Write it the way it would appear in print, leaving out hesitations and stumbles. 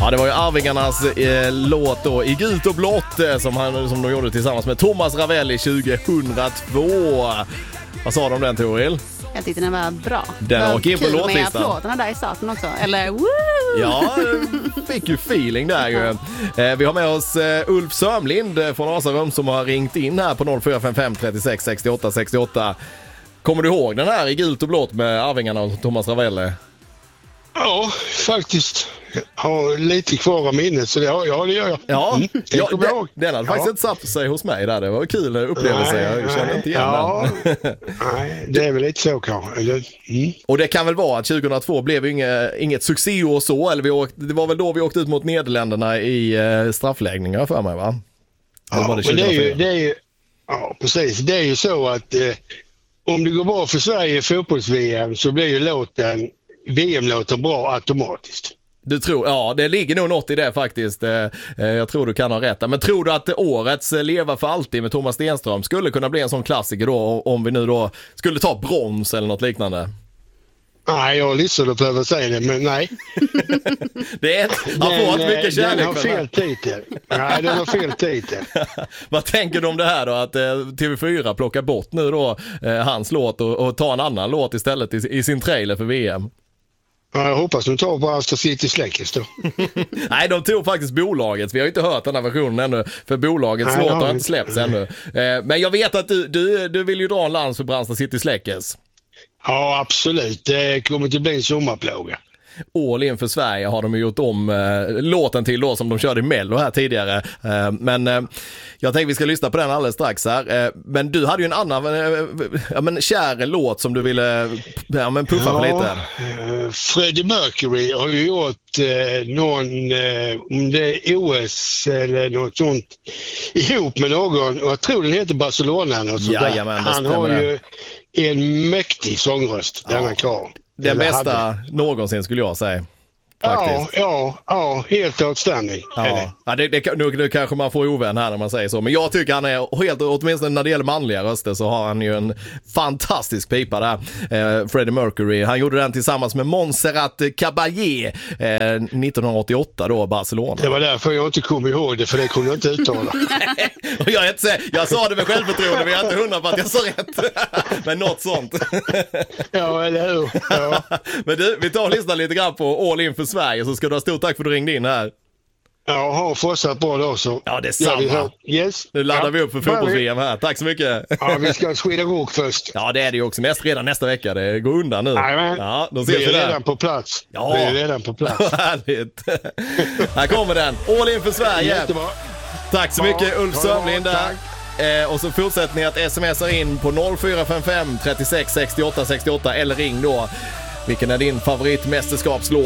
Ja, det var ju Arvingarnas låt då, I gult och blått, som de gjorde tillsammans med Thomas Ravelli 2002. Vad sa de om den, Toril? Jag tyckte den var bra. Den åker in på låtlistan. Kul med applåderna där i starten också. Eller woo! Ja, fick ju feeling där ju. Vi har med oss Ulf Sörmlind från Asarum som har ringt in här på 0455 36 68 68. Kommer du ihåg den här I gult och blått med Arvingarna och Thomas Ravelli? Ja, faktiskt. Jag har lite kvar av minnet, så det gör jag. Ja, den hade faktiskt inte satt sig hos mig där. Det var en kul upplevelse. Jag känner inte igen den. Nej, det är väl lite så kanske. Och det kan väl vara att 2002 blev inget succé och så. Eller det var väl då vi åkte ut mot Nederländerna i straffläggningar för mig, va? Ja, men det är ju ja, precis. Det är ju så att om det går bra för Sverige i fotbolls-VM så blir ju VM-låten bra automatiskt. Du tror, ja, det ligger nog något i det faktiskt. Jag tror du kan ha rätt. Men tror du att årets Leva för alltid med Thomas Stenström skulle kunna bli en sån klassiker då, om vi nu då skulle ta brons eller något liknande? Nej, jag lyssnade på att säga det, men nej. Han får inte mycket kärlek. Den har fel titel. Nej, den har fel titel. Vad tänker du om det här då? Att TV4 plockar bort nu då hans låt och tar en annan låt istället i sin trailer för VM? Ja, jag hoppas de tar på Astra City Släckes då. Nej, de tog faktiskt bolagets. Vi har ju inte hört den här versionen ännu. För bolagets låt har inte släppts ännu. Men jag vet att du vill ju dra en lans för Brandsta City Släckes. Ja, absolut. Det kommer att bli en sommarplåga. All in för Sverige har de gjort om låten till då som de körde i Mello här tidigare. Men jag tänkte vi ska lyssna på den alldeles strax här. Men du hade ju en annan kär låt som du ville puffa på lite. Freddie Mercury har ju gjort om det är OS eller något sånt ihop med någon. Och jag tror den heter Barcelona. Han har ju en mäktig sångröst, denna karl. Den bästa någonsin skulle jag säga. Ja, helt outstanding. Ja, nu kanske man får ovän här när man säger så. Men jag tycker han är helt, åtminstone när det gäller manliga röster så har han ju en fantastisk pipa där. Freddie Mercury, han gjorde den tillsammans med Montserrat Caballé 1988 då, Barcelona. Det var därför jag inte kom ihåg det, för det kunde jag inte uttala. Och jag sa det med självförtroende, men jag är inte 100 på att jag sa rätt. Men något sånt. Ja, eller hur? Ja. Men du, vi tar och lyssnar lite grann på All in för Sverige, så ska du ha stort tack för att du ringde in här. Ja, har fortsatt bra då så. Ja, det är samma. Yes. Nu laddar vi upp för fotbolls-VM här. Tack så mycket. Ja, vi ska skida rock först. Ja, det är det ju också. Redan nästa vecka. Det går undan nu. Ja, då ses vi där. Redan på plats. Ja. Vi är redan på plats. Härligt. Här kommer den. All in för Sverige. Jättebra. Tack så mycket, Ulf Sörmlind där. Och så fortsätter ni att smsa in på 0455 36 68 68 eller ring då. Vilken är din favoritmästerskapslåt?